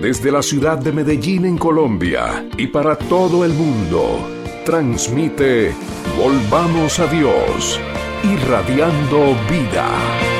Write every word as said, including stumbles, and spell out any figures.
Desde la ciudad de Medellín en Colombia y para todo el mundo, transmite Volvamos a Dios, irradiando vida.